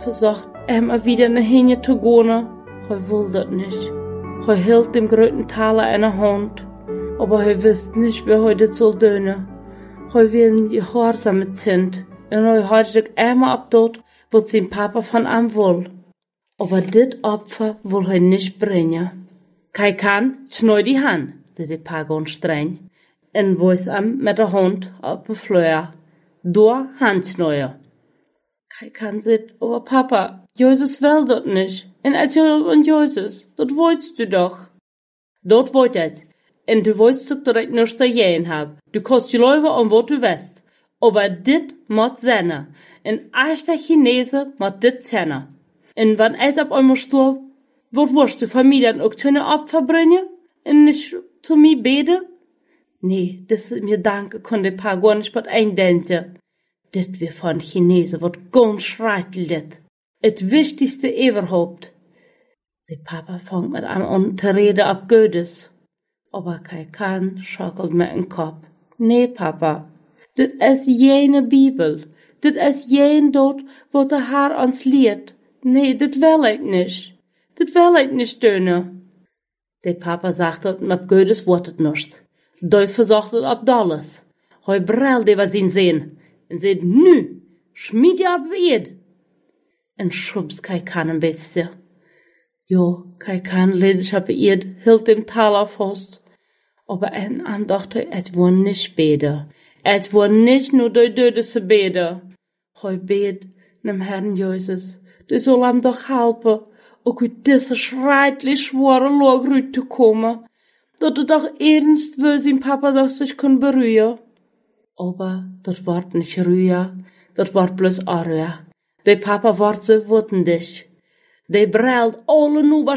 versucht immer wieder nach hinten zu gehen. Er will das nicht. Er hielt dem gröten Taler in der Hand, aber er wusste nicht, wie er das soll tun. Er will ein gehorsames Kind und er hat sich immer ab dort, was sein Papa von ihm will. Aber dit Opfer will er nicht bringen. Kei kann, schneu die Hand, sagt der Pagon streng, und weist ihm mit der Hand auf die Flöhe. Da Handschneuer. Kei kann sagt, aber Papa, Jesus will das nicht. Und Jesus, das wolltest du doch. Dort wollt es. Und du wolltest doch, dass ich nichts dagegen hab. Du kannst die Leute an was du willst. Aber dit muss sein. Und echter Chinese muss dit sein. Und wenn es ab einmal stirbt, was wirst du Familien auch zu einer Opfer bringen? Und nicht zu mir beten? Nee, das ist mir danke, konnte ein paar gar nicht was eindenken. Dit wir von Chinesen wird ganz schrecklich. Het wichtigste überhaupt. Der Papa fängt mit einem an zu reden ab Gottes. Aber kein kann schaukelt mit dem Kopf. Nee, Papa, dit ist jene Bibel. Dit ist jen dort, wo der Herr uns lehrt. Nee, dit will ich nicht. Dit will ich nicht tun. Der Papa sagt dat mit Gottes Wort het nicht. Teufel sagt het ab alles. Hoi brell die was ihn sehen. Und sagt, nu, schmied ja ab Eid. Und schubs kai kann ein bisschen. Jo, kai kann lädt sich ab Eid, hielt dem Taler fest. Aber am dachte, es war nicht beten. Es war nicht nur die Döde zu beten. Hoi bet, nem Herrn Jesus, du soll ihm doch helfen, auch uit diese schrecklich schwere Lage zu kommen, dat doch ernst will sein Papa doch sich kann berühren. Aber das wort nicht Rühe, das wort bloß Arühe. Der Papa wort so wütend. Der brellt alle nur